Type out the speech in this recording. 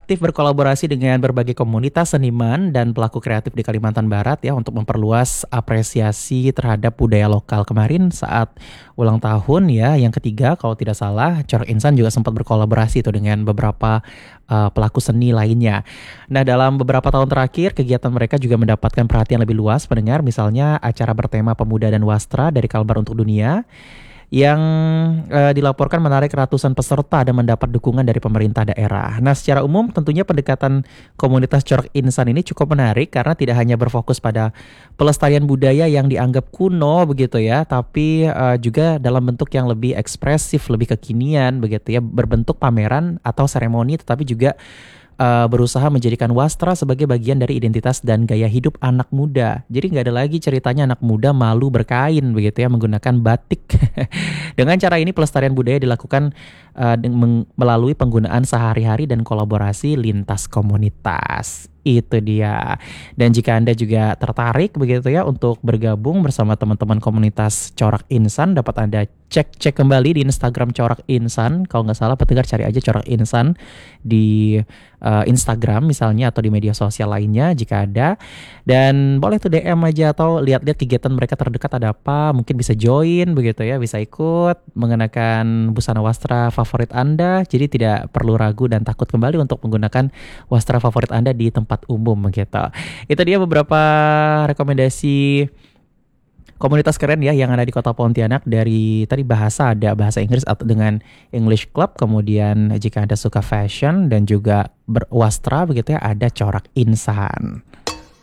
aktif berkolaborasi dengan berbagai komunitas seniman dan pelaku kreatif di Kalimantan Barat ya untuk memperluas apresiasi terhadap budaya lokal. Kemarin saat ulang tahun ya yang ketiga kalau tidak salah, Corak Insan juga sempat berkolaborasi itu dengan beberapa pelaku seni lainnya. Nah, dalam beberapa tahun terakhir kegiatan mereka juga mendapatkan perhatian lebih luas pendengar, misalnya acara bertema pemuda dan wastra dari Kalbar untuk Dunia yang dilaporkan menarik ratusan peserta dan mendapat dukungan dari pemerintah daerah. Nah, secara umum tentunya pendekatan komunitas Corak Insan ini cukup menarik karena tidak hanya berfokus pada pelestarian budaya yang dianggap kuno begitu ya, tapi juga dalam bentuk yang lebih ekspresif, lebih kekinian begitu ya, berbentuk pameran atau seremoni, tetapi juga berusaha menjadikan wastra sebagai bagian dari identitas dan gaya hidup anak muda. Jadi nggak ada lagi ceritanya anak muda malu berkain begitu ya, menggunakan batik. Dengan cara ini pelestarian budaya dilakukan melalui penggunaan sehari-hari dan kolaborasi lintas komunitas. Itu dia. Dan jika Anda juga tertarik begitu ya untuk bergabung bersama teman-teman komunitas Corak Insan, dapat Anda cek kembali di Instagram Corak Insan. Kalau nggak salah pendengar cari aja Corak Insan di Instagram misalnya atau di media sosial lainnya jika ada. Dan boleh tuh DM aja atau lihat-lihat kegiatan mereka terdekat ada apa, mungkin bisa join begitu ya, bisa ikut mengenakan busana wastra favorit Anda. Jadi tidak perlu ragu dan takut kembali untuk menggunakan wastra favorit Anda di tempat umum gitu. Itu dia beberapa rekomendasi komunitas keren ya yang ada di Kota Pontianak. Dari tadi bahasa ada bahasa Inggris atau dengan English Club, kemudian jika Anda suka fashion dan juga berwastra begitu ya ada Corak Insan.